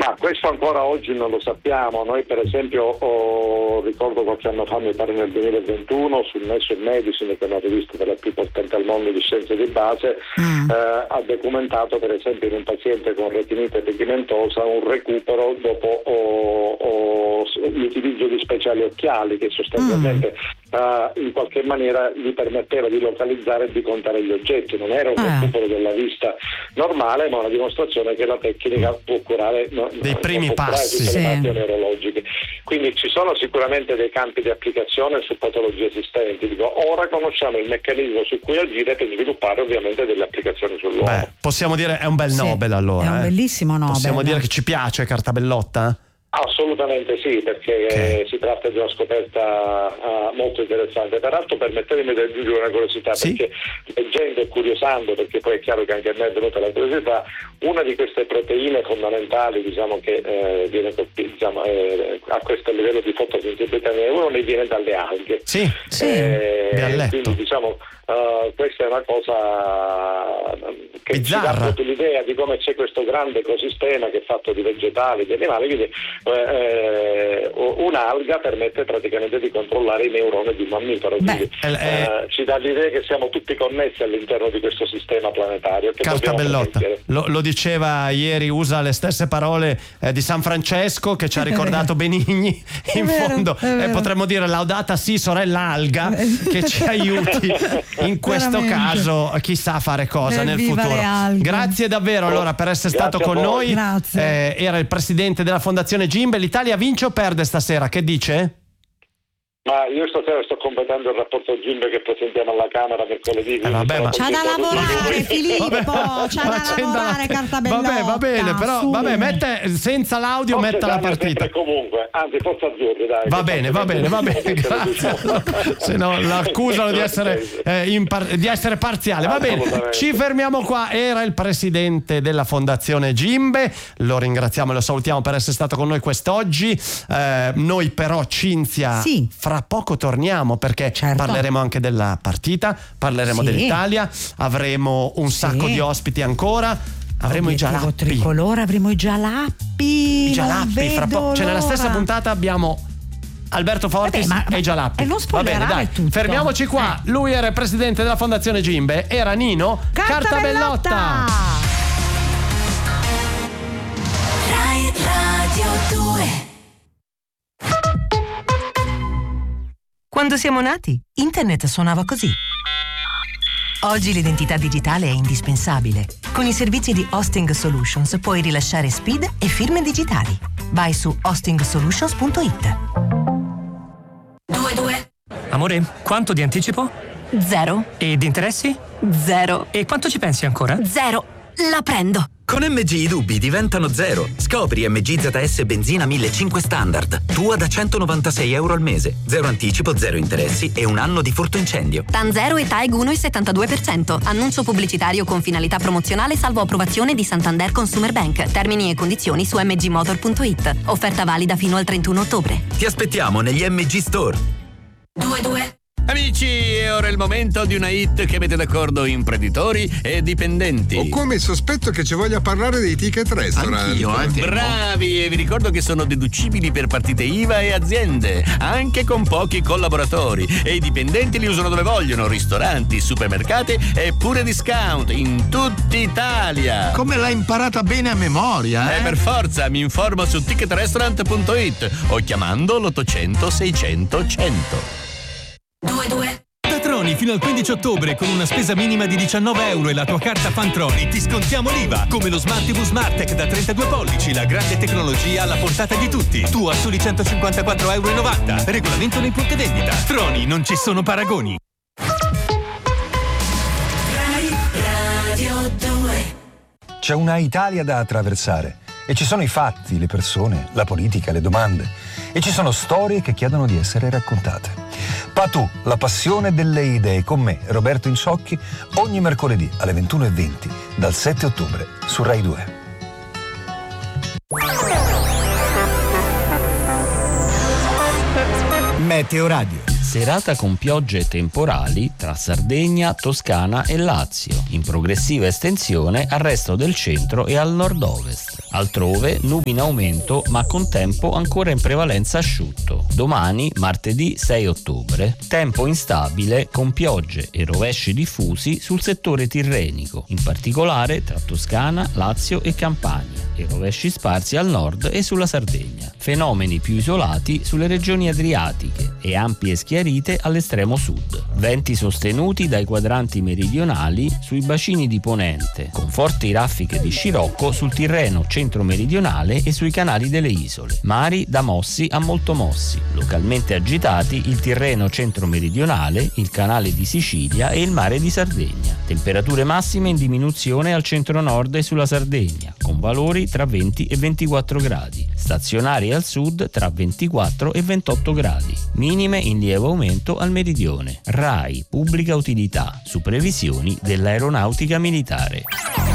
Ma questo ancora oggi non lo sappiamo. Noi per esempio ricordo qualche anno fa, mi pare nel 2021, sul Nature Medicine, che è una rivista della più potente al mondo di scienze di base, ha documentato per esempio in un paziente con retinite pigmentosa un recupero dopo l'utilizzo di speciali occhiali che sostanzialmente in qualche maniera gli permetteva di localizzare e di contare gli oggetti. Non era un recupero della vista normale, ma una dimostrazione che la tecnica può curare dei primi passi, tutte le malattie neurologiche. Quindi ci sono sicuramente dei campi di applicazione su patologie esistenti. Ora conosciamo il meccanismo su cui agire per sviluppare ovviamente delle applicazioni sull'uomo. Possiamo dire è un bel Nobel allora. È un bellissimo Nobel. Possiamo dire che ci piace Cartabellotta? Assolutamente sì, perché si tratta di una scoperta molto interessante. Peraltro permettetemi di aggiungere una curiosità, perché leggendo e curiosando, perché poi è chiaro che anche a me è venuta la curiosità, una di queste proteine fondamentali, diciamo, che viene a questo livello di fotosensibilità, uno ne viene dalle alghe. Quindi diciamo questa è una cosa che bizzarra. ci dà proprio l'idea di come c'è questo grande ecosistema che è fatto di vegetali, di animali, quindi un'alga permette praticamente di controllare i neuroni di un mammifero, quindi ci dà l'idea che siamo tutti connessi all'interno di questo sistema planetario. Cartabellotta lo diceva ieri, usa le stesse parole di San Francesco, che ci ha ricordato Benigni in fondo, potremmo dire laudata sì sorella alga, che ci aiuti in questo caso chissà fare cosa nel futuro. Grazie davvero allora per essere stato con noi. Era il presidente della Fondazione Gimbe. L'Italia vince o perde stasera? Che dice? Ma io stasera sto completando il rapporto Gimbe che presentiamo alla Camera mercoledì. C'ha da lavorare Filippo, c'ha da lavorare Cartabellotta. Va bene, però mette senza l'audio, metta la partita. Comunque, anzi forza azzurri, dai. Va bene, grazie. Se no l'accusano di essere parziale. Va bene, ci fermiamo qua. Era il presidente della Fondazione Gimbe. Lo ringraziamo e lo salutiamo per essere stato con noi quest'oggi. Noi però, Cinzia, fra poco torniamo, perché parleremo anche della partita, parleremo dell'Italia, avremo un sacco di ospiti ancora, avremo i Gialappi tricolore, avremo i Gialappi fra poco, cioè nella stessa puntata abbiamo Alberto Fortis e i Gialappi. Non spoilerare, va bene, dai, tutto. Fermiamoci qua. Lui era il presidente della Fondazione Gimbe, era Nino Cartabellotta. Rai Radio 2. Quando siamo nati, internet suonava così. Oggi l'identità digitale è indispensabile. Con i servizi di Hosting Solutions puoi rilasciare SPID e firme digitali. Vai su hostingsolutions.it. 2. Amore, quanto di anticipo? 0. E di interessi? 0. E quanto ci pensi ancora? 0. La prendo. Con MG i dubbi diventano 0. Scopri MG ZS Benzina 1500 Standard. Tua da €196 al mese. 0 anticipo, 0 interessi e un anno di furto incendio. TAN 0 e TAEG 1,72%. Annuncio pubblicitario con finalità promozionale salvo approvazione di Santander Consumer Bank. Termini e condizioni su mgmotor.it. Offerta valida fino al 31 ottobre. Ti aspettiamo negli MG Store. 2. Amici, è ora il momento di una hit che mette d'accordo imprenditori e dipendenti. Ho come il sospetto che ci voglia parlare dei ticket restaurant. Anch'io. Bravi, e vi ricordo che sono deducibili per partite IVA e aziende, anche con pochi collaboratori. E i dipendenti li usano dove vogliono: ristoranti, supermercati e pure discount in tutta Italia. Come l'hai imparata bene a memoria, eh? Per forza, mi informo su ticketrestaurant.it o chiamando l'800 600 100. 2. Da Troni fino al 15 ottobre con una spesa minima di €19 e la tua carta Fantroni ti scontiamo l'IVA, come lo Smart TV Smartech da 32 pollici, la grande tecnologia alla portata di tutti. Tu a soli €154,90. Regolamento nei punti vendita. Troni, non ci sono paragoni. Radio 2. C'è una Italia da attraversare e ci sono i fatti, le persone, la politica, le domande, e ci sono storie che chiedono di essere raccontate. Patù, la passione delle idee, con me, Roberto Insocchi, ogni mercoledì alle 21:20 dal 7 ottobre su Rai 2. Meteoradio. Serata con piogge temporali tra Sardegna, Toscana e Lazio, in progressiva estensione al resto del centro e al nord-ovest. Altrove nubi in aumento, ma con tempo ancora in prevalenza asciutto. Domani, martedì 6 ottobre, tempo instabile con piogge e rovesci diffusi sul settore tirrenico, in particolare tra Toscana, Lazio e Campania, e rovesci sparsi al nord e sulla Sardegna. Fenomeni più isolati sulle regioni adriatiche e ampie schiarite all'estremo sud. Venti sostenuti dai quadranti meridionali sui bacini di ponente, con forti raffiche di scirocco sul Tirreno centro-meridionale e sui canali delle isole. Mari da mossi a molto mossi, localmente agitati il Tirreno centro-meridionale, il canale di Sicilia e il mare di Sardegna. Temperature massime in diminuzione al centro-nord e sulla Sardegna, con valori tra 20 e 24 gradi. Stazionari al sud tra 24 e 28 gradi. Minime in lieve aumento al meridione. RAI, pubblica utilità, su previsioni dell'aeronautica militare.